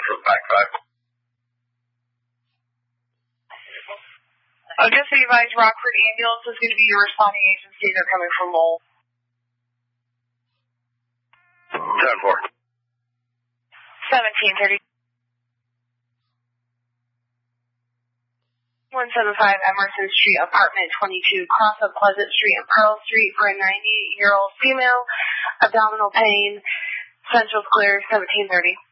for the back drive. Just so you advise, Rockford Ambulance is going to be your responding agency. They're coming from Lowell. 10-4. 1730. 175 Emerson Street, apartment 22, cross of Pleasant Street and Pearl Street for a 98-year-old female, abdominal pain, central clear, 1730.